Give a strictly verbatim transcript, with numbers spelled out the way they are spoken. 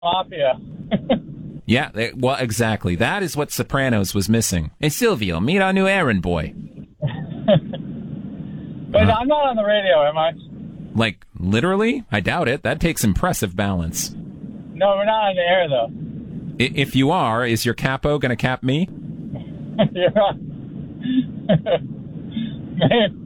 Mafia. Yeah, they, well, exactly. That is what Sopranos was missing. Hey, Silvio, meet our new errand boy. But uh, I'm not on the radio, am I? Like, literally? I doubt it. That takes impressive balance. No, we're not on the air, though. I, if you are, is your capo going to cap me? You're on. maybe,